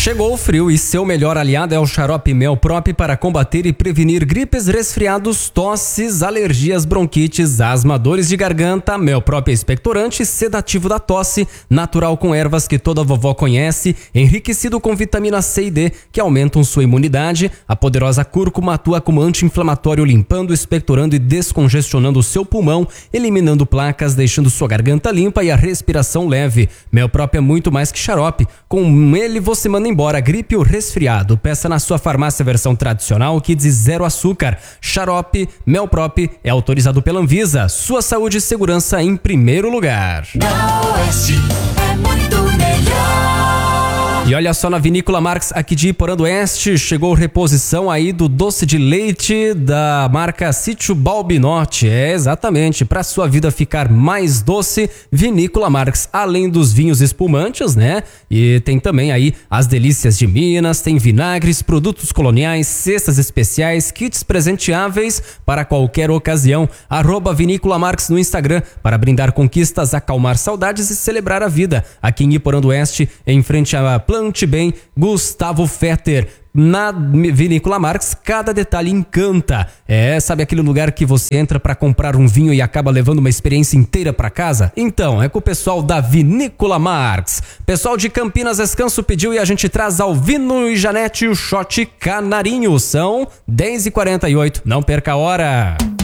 Chegou o frio e seu melhor aliado é o xarope Melprop para combater e prevenir gripes, resfriados, tosses, alergias, bronquites, asma, dores de garganta. Melprop é expectorante, sedativo da tosse, natural com ervas que toda vovó conhece, enriquecido com vitamina C e D que aumentam sua imunidade. A poderosa cúrcuma atua como anti-inflamatório, limpando, expectorando e descongestionando o seu pulmão, eliminando placas, deixando sua garganta limpa e a respiração leve. Melprop é muito mais que xarope. Com ele você manda embora a gripe ou resfriado. Peça na sua farmácia versão tradicional Kids 0 açúcar. Xarope Melprop é autorizado pela Anvisa. Sua saúde e segurança em primeiro lugar. Da Oeste é muito melhor. E olha só, na Vinícola Marx aqui de Iporã do Oeste, chegou reposição aí do doce de leite da marca Sítio Balbinotti. É, exatamente, para sua vida ficar mais doce, Vinícola Marx, além dos vinhos espumantes, né? E tem também aí as delícias de Minas, tem vinagres, produtos coloniais, cestas especiais, kits presenteáveis para qualquer ocasião. @Vinícola Marx no Instagram para brindar conquistas, acalmar saudades e celebrar a vida. Aqui em Iporã do Oeste, em frente a Plante Bem, Gustavo Fetter. Na Vinícola Marx, cada detalhe encanta. É, sabe aquele lugar que você entra para comprar um vinho e acaba levando uma experiência inteira para casa? Então, é com o pessoal da Vinícola Marx. Pessoal de Campinas Descanso pediu e a gente traz Alvino e Janete o shot Canarinho. São 10h48, não perca a hora.